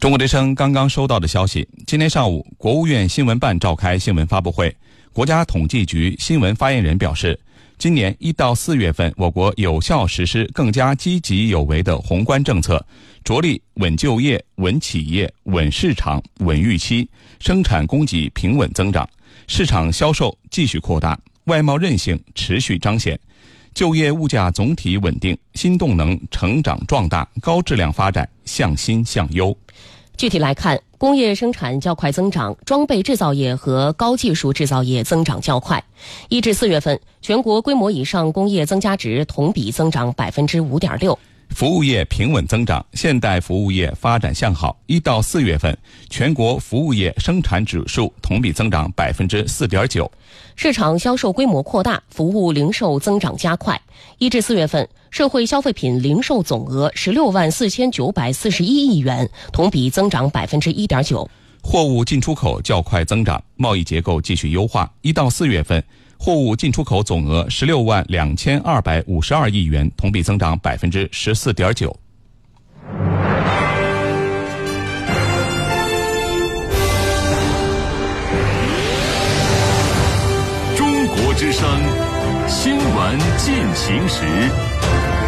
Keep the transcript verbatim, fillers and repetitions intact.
中国之声刚刚收到的消息，今天上午，国务院新闻办召开新闻发布会，国家统计局新闻发言人表示，今年一到四月份，我国有效实施更加积极有为的宏观政策，着力稳就业、稳企业、稳市场、稳预期，生产供给平稳增长，市场销售继续扩大，外贸韧性持续彰显，就业物价总体稳定，新动能成长壮大，高质量发展向新向优。 具体来看，工业生产较快增长，装备制造业和高技术制造业增长较快。一至四月份，全国规模以上工业增加值同比增长百分之五点六。 服务业平稳增长，现代服务业发展向好。一到四月份，全国服务业生产指数同比增长百分之四点九。 市场销售规模扩大，服务零售增长加快。一至四月份，社会消费品零售总额十六万四千九百四十一亿元，同比增长百分之一点九。 货物进出口较快增长，贸易结构继续优化。一到四月份，货物进出口总额十六万两千二百五十二亿元，同比增长百分之十四点九。 中国之声新闻进行时。